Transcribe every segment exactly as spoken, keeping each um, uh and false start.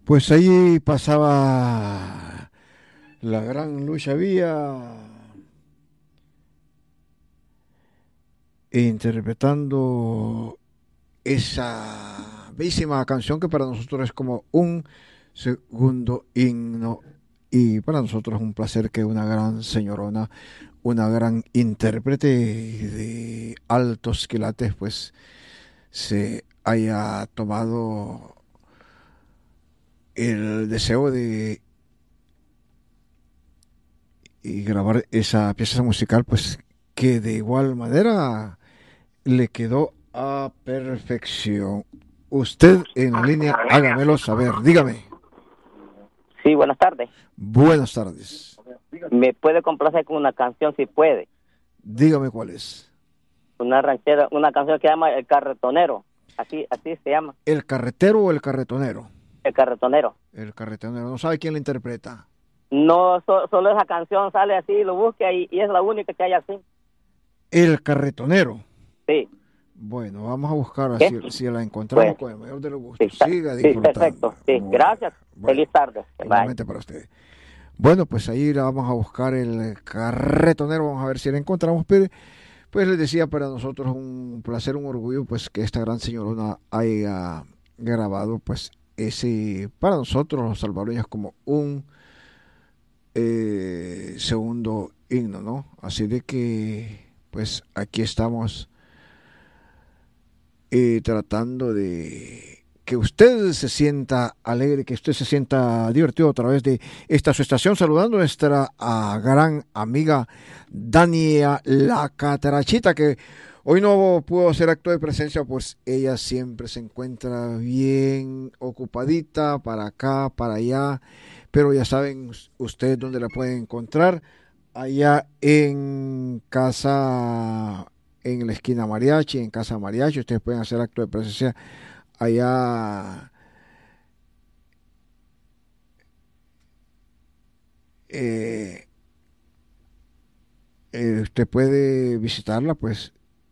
Pues ahí pasaba la gran Lucha Vía interpretando esa bellísima canción que para nosotros es como un segundo himno y para nosotros es un placer que una gran señorona, una gran intérprete de altos quilates pues se haya tomado el deseo de y grabar esa pieza musical, pues que de igual manera le quedó a perfección. Usted en la línea, hágamelo saber, dígame. Sí, buenas tardes. Buenas tardes. ¿Me puede complacer con una canción si puede? Dígame cuál es. Una ranchera, una canción que se llama El Carretonero. Así, así se llama. ¿El carretero o el carretonero? El Carretonero. El carretonero, no sabe quién la interpreta. No, so- solo esa canción sale así, lo busca y, y es la única que hay así. El carretonero. Sí. Bueno, vamos a buscarla. ¿Qué? Si, si la encontramos Bueno, con el mayor de los sí, gustos. está- Siga sí, disfrutando. perfecto. Sí, Bueno, gracias. bueno, Feliz tarde. Bye. igualmente para usted. Bueno, pues ahí la vamos a buscar el carretonero, vamos a ver si la encontramos. Pero, pues les decía, para nosotros un placer, un orgullo, pues que esta gran señorona haya grabado, pues ese, para nosotros los salvadoreños, como un eh, segundo himno, ¿no? Así de que, pues aquí estamos eh, tratando de que usted se sienta alegre, que usted se sienta divertido a través de esta su estación, saludando a nuestra a gran amiga Dania La Catarachita, que hoy no pudo hacer acto de presencia, pues ella siempre se encuentra bien ocupadita para acá, para allá, pero ya saben ustedes dónde la pueden encontrar, allá en casa, en la esquina Mariachi, en casa Mariachi, ustedes pueden hacer acto de presencia allá. eh, eh, Usted puede visitarla, pues,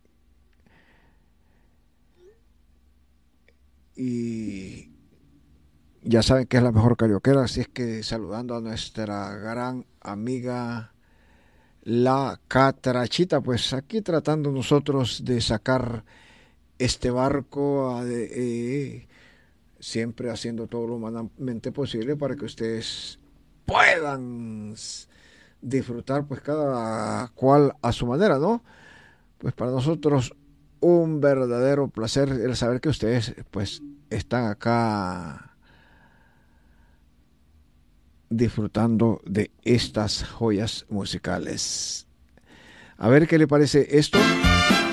y ya saben que es la mejor carioquera, así es que saludando a nuestra gran amiga La Catrachita, pues aquí tratando nosotros de sacar este barco, a de, eh, siempre haciendo todo lo humanamente posible para que ustedes puedan disfrutar pues cada cual a su manera, ¿no? Pues para nosotros un verdadero placer el saber que ustedes pues están acá disfrutando de estas joyas musicales. A ver qué le parece esto.